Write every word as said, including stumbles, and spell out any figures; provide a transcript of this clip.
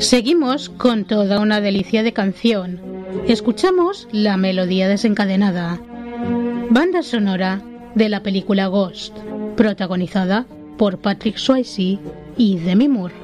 Seguimos con toda una delicia de canción. Escuchamos La melodía desencadenada, banda sonora de la película Ghost, protagonizada por Patrick Swayze y Demi Moore.